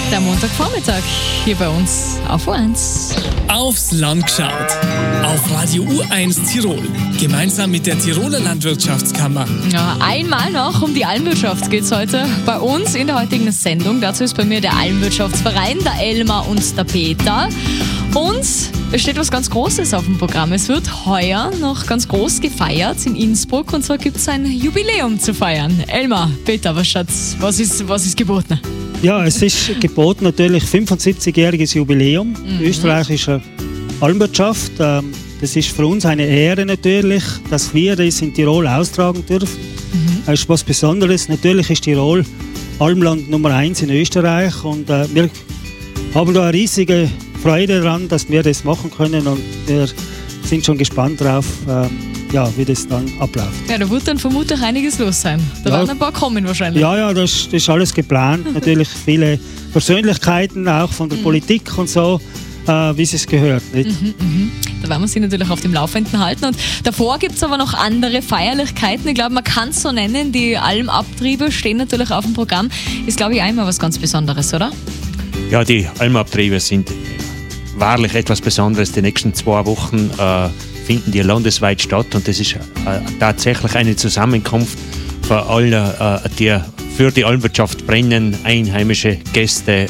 Der Montagvormittag hier bei uns auf U1. Aufs Land geschaut. Auf Radio U1 Tirol. Gemeinsam mit der Tiroler Landwirtschaftskammer. Ja, einmal noch um die Almwirtschaft geht es heute bei uns in der heutigen Sendung. Dazu ist bei mir der Almwirtschaftsverein, der Elmar und der Peter. Und es steht was ganz Großes auf dem Programm. Es wird heuer noch ganz groß gefeiert in Innsbruck. Und zwar gibt es ein Jubiläum zu feiern. Elmar, Peter, was ist geboten? Ja, es ist geboten natürlich 75-jähriges Jubiläum österreichischer Almwirtschaft. Das ist für uns eine Ehre natürlich, dass wir das in Tirol austragen dürfen. Das ist was Besonderes. Natürlich ist Tirol Almland Nummer 1 in Österreich und wir haben da eine riesige Freude daran, dass wir das machen können und wir sind schon gespannt darauf, wie das dann abläuft. Ja, da wird dann vermutlich einiges los sein. Da werden ein paar kommen wahrscheinlich. Ja, das ist alles geplant. Natürlich viele Persönlichkeiten, auch von der Politik und so, wie es gehört. Nicht? Da werden wir Sie natürlich auf dem Laufenden halten. Und davor gibt es aber noch andere Feierlichkeiten. Ich glaube, man kann es so nennen. Die Almabtriebe stehen natürlich auf dem Programm. Ist, glaube ich, auch immer was ganz Besonderes, oder? Ja, die Almabtriebe sind wahrlich etwas Besonderes. Die nächsten 2 Wochen finden die landesweit statt und das ist tatsächlich eine Zusammenkunft für alle, die für die Almwirtschaft brennen, einheimische Gäste.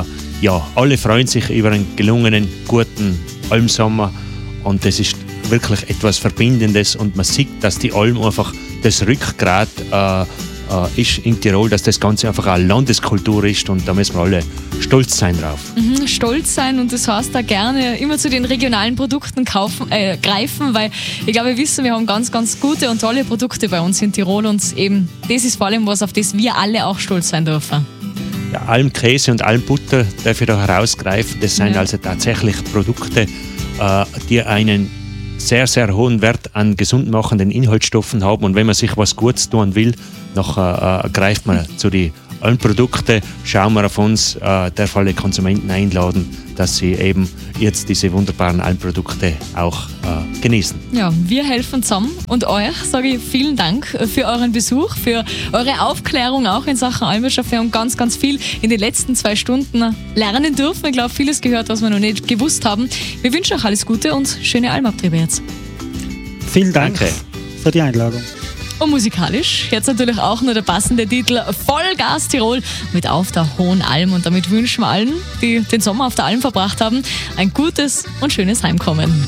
Alle freuen sich über einen gelungenen, guten Almsommer und das ist wirklich etwas Verbindendes und man sieht, dass die Alm einfach das Rückgrat ist in Tirol, dass das Ganze einfach eine Landeskultur ist und da müssen wir alle stolz sein drauf. Stolz sein und das heißt da gerne immer zu den regionalen Produkten greifen, weil ich glaube, wir wissen, wir haben ganz, ganz gute und tolle Produkte bei uns in Tirol und eben das ist vor allem was, auf das wir alle auch stolz sein dürfen. Ja, Almkäse und Almbutter darf ich da herausgreifen, das sind also tatsächlich Produkte, die einen sehr, sehr hohen Wert an gesund machenden Inhaltsstoffen haben und wenn man sich was Gutes tun will, nachher greift man zu den Almprodukten, schauen wir auf uns, darf alle Konsumenten einladen, dass sie eben jetzt diese wunderbaren Almprodukte auch genießen. Ja, wir helfen zusammen und euch sage ich vielen Dank für euren Besuch, für eure Aufklärung auch in Sachen Almwirtschaft. Wir haben ganz, ganz viel in den letzten 2 Stunden lernen dürfen. Ich glaube, vieles gehört, was wir noch nicht gewusst haben. Wir wünschen euch alles Gute und schöne Almabtriebe jetzt. Vielen Dank für die Einladung. Und musikalisch jetzt natürlich auch nur der passende Titel Vollgas Tirol mit Auf der Hohen Alm. Und damit wünschen wir allen, die den Sommer auf der Alm verbracht haben, ein gutes und schönes Heimkommen.